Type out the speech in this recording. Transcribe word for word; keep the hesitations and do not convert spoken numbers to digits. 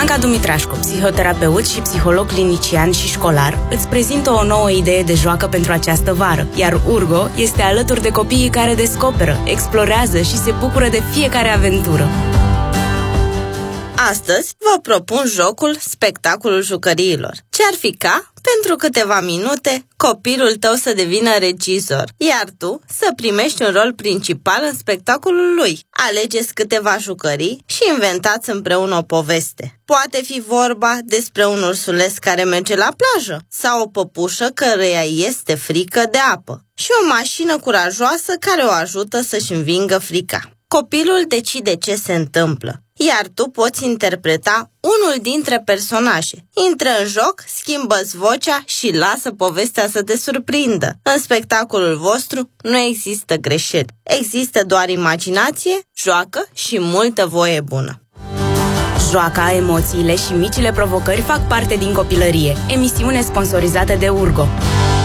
Anca Dumitrașcu, psihoterapeut și psiholog clinician și școlar, îți prezintă o nouă idee de joacă pentru această vară, iar Urgo este alături de copiii care descoperă, explorează și se bucură de fiecare aventură. Astăzi vă propun jocul Spectacolul Jucăriilor. Ce-ar fi ca, pentru câteva minute, copilul tău să devină regizor, iar tu să primești un rol principal în spectacolul lui. Alegeți câteva jucării și inventați împreună o poveste. Poate fi vorba despre un ursuleț care merge la plajă sau o păpușă căreia este frică de apă și o mașină curajoasă care o ajută să-și învingă frica. Copilul decide ce se întâmplă, iar tu poți interpreta unul dintre personaje. Intră în joc, schimbă-ți vocea și lasă povestea să te surprindă. În spectacolul vostru nu există greșeli. Există doar imaginație, joacă și multă voie bună. Joaca, emoțiile și micile provocări fac parte din copilărie. Emisiune sponsorizată de Urgo.